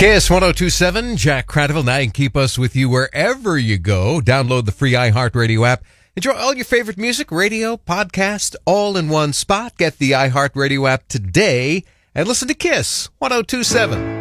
KISS 1027, Jack Cradiville. Now you can keep us with you wherever you go. Download the free iHeartRadio app. Enjoy all your favorite music, radio, podcast, all in one spot. Get the iHeartRadio app today and listen to KISS 1027.